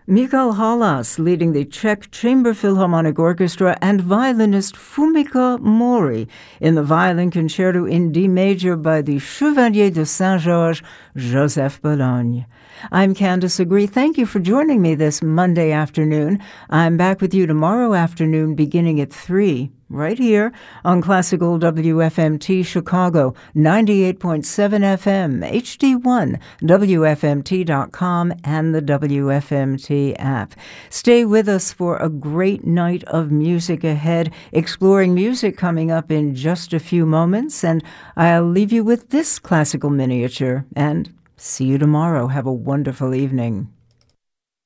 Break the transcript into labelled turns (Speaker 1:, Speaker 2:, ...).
Speaker 1: Michal Halas leading the Czech Chamber Philharmonic Orchestra and violinist Fumika Mori in the violin concerto in D major by the Chevalier de Saint-Georges, Joseph Bologne. I'm Candice Agree. Thank you for joining me this Monday afternoon. I'm back with you tomorrow afternoon beginning at 3, right here on Classical WFMT Chicago, 98.7 FM, HD1, WFMT.com, and the WFMT app. Stay with us for a great night of music ahead, exploring music coming up in just a few moments, and I'll leave you with this classical miniature, and see you tomorrow. Have a wonderful evening.